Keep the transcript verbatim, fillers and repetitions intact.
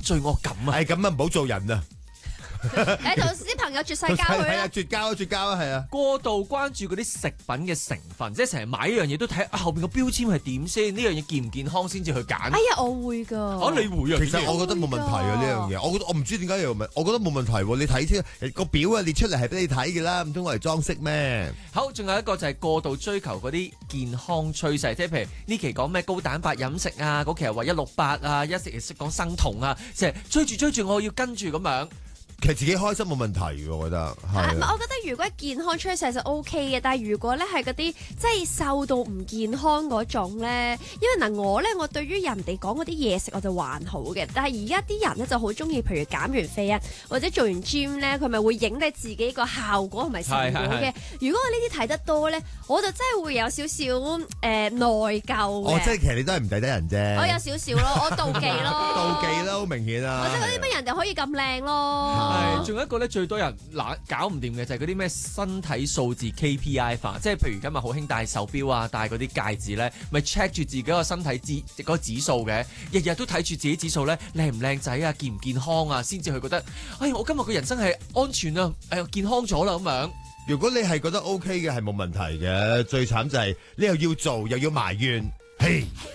罪惡感啊。 係咁啊，唔好做人啊！ 你同啲朋友絕世交去係啊， 啦。 絕交啊，絕交啊，係啊！ 過度關注嗰啲食品嘅成分，即係成日買一樣嘢都睇、啊、後邊個標籤係點先，呢樣嘢健唔健康先至去揀。 哎呀，我會㗎。 啊，你會啊？ 其實我覺得冇問題啊，呢樣嘢，我覺得我唔知點解又問，我覺得冇問題喎。你睇先個表啊，列出嚟係俾你睇嘅啦，唔通我嚟裝飾咩？ 好，仲有一個就係過度追求嗰啲健康趨勢，即係譬如呢期講咩高蛋白飲食啊，嗰期係話一六八啊，一時識講生酮啊，成日追住追住我要跟住咁樣。 其實自己開心冇問題嘅，我覺得係、 啊。我覺得如果健康趨勢就 O K 嘅，但係如果咧係嗰啲即係瘦到唔健康嗰種咧，因為嗱我咧我對於人哋講嗰啲嘢食我就還好嘅，但係而家啲人咧就好中意，譬如減完肥啊，或者做完 gym 咧，佢咪會影你自己個效果同埋成果嘅。如果我呢啲睇得多咧，我就真係會有少少誒內疚嘅。 哦，即係其實你都係唔抵得人啫。 我有少少咯，我妒忌咯。 妒忌咯，好明顯啊。 或者嗰啲乜人哋可以咁靚咯。 係，仲有一個咧，最多人嗱搞唔掂嘅就係嗰啲咩身體數字 K P I 化，即係譬如今日好興戴手錶啊，戴嗰啲戒指咧，咪 check 住自己個身體指嗰個指數嘅，日日都睇住自己指數咧，靚唔靚仔啊，健唔健康啊，先至去覺得，哎，我今日嘅人生係安全啊，誒，健康咗啦咁樣。 如果你係覺得 OK 嘅，係冇問題嘅，最慘就係你又要做又要埋怨，嘿。